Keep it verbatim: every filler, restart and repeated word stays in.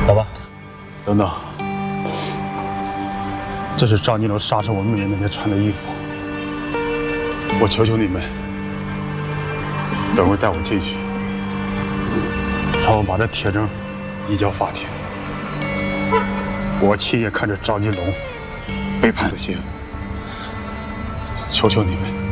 走吧。 等等，这是赵金龙杀死我妹妹那天穿的衣服，我求求你们，等会带我进去，让我把这铁证移交法庭。我亲眼看着赵金龙背叛子欣，求求你们。